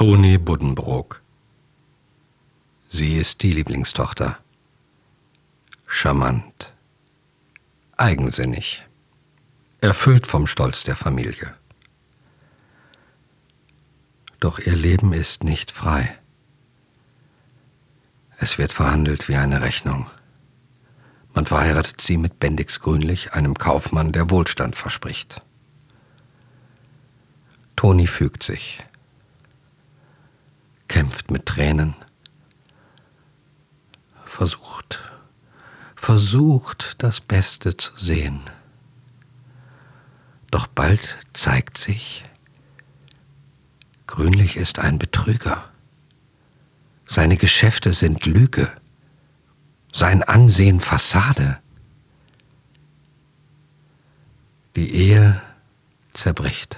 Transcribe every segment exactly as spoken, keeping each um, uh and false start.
Toni Buddenbrook. Sie ist die Lieblingstochter. Charmant. Eigensinnig. Erfüllt vom Stolz der Familie. Doch ihr Leben ist nicht frei. Es wird verhandelt wie eine Rechnung. Man verheiratet sie mit Bendix Grünlich, einem Kaufmann, der Wohlstand verspricht. Toni fügt sich, kämpft mit Tränen, versucht, versucht, das Beste zu sehen. Doch bald zeigt sich, Grünlich ist ein Betrüger. Seine Geschäfte sind Lüge, sein Ansehen Fassade. Die Ehe zerbricht.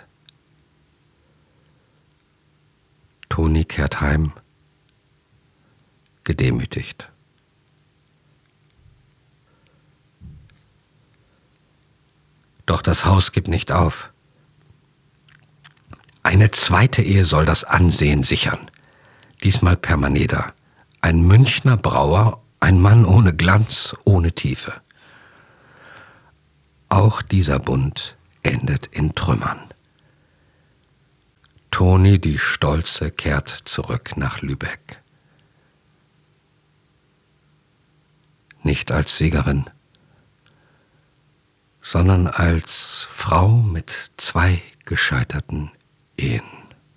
Toni kehrt heim, gedemütigt. Doch das Haus gibt nicht auf. Eine zweite Ehe soll das Ansehen sichern. Diesmal per Maneda. Ein Münchner Brauer, ein Mann ohne Glanz, ohne Tiefe. Auch dieser Bund endet in Trümmern. Toni, die Stolze, kehrt zurück nach Lübeck. Nicht als Siegerin, sondern als Frau mit zwei gescheiterten Ehen.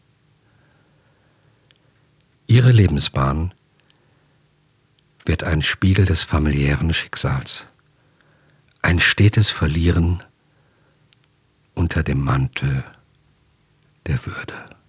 Ihre Lebensbahn wird ein Spiegel des familiären Schicksals, ein stetes Verlieren unter dem Mantel der Würde.